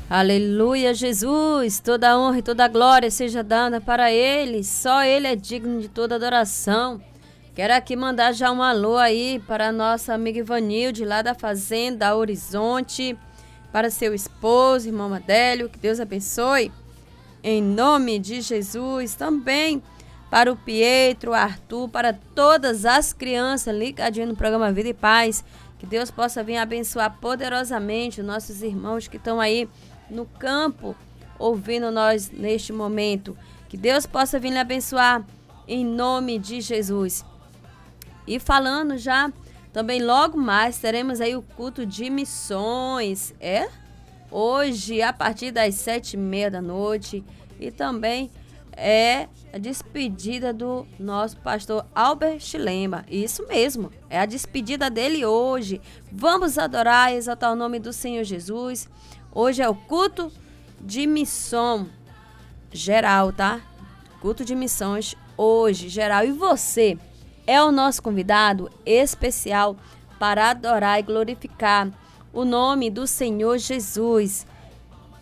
Aleluia, Jesus. Toda honra e toda glória seja dada para Ele. Só Ele é digno de toda adoração. Quero aqui mandar já um alô aí para a nossa amiga Ivanilde, lá da Fazenda Horizonte, para seu esposo, irmão Adélio, que Deus abençoe. Em nome de Jesus, também para o Pietro, Arthur, para todas as crianças ligadinhas no programa Vida e Paz. Que Deus possa vir abençoar poderosamente os nossos irmãos que estão aí no campo, ouvindo nós neste momento. Que Deus possa vir lhe abençoar em nome de Jesus. E falando já, também logo mais teremos aí o culto de missões. Hoje, a partir das 7h30 da noite. E também é a despedida do nosso pastor Albert Chilema. Isso mesmo, é a despedida dele hoje. Vamos adorar e exaltar o nome do Senhor Jesus. Hoje é o culto de missão geral, tá? Culto de missões hoje, geral. E você é o nosso convidado especial para adorar e glorificar o nome do Senhor Jesus.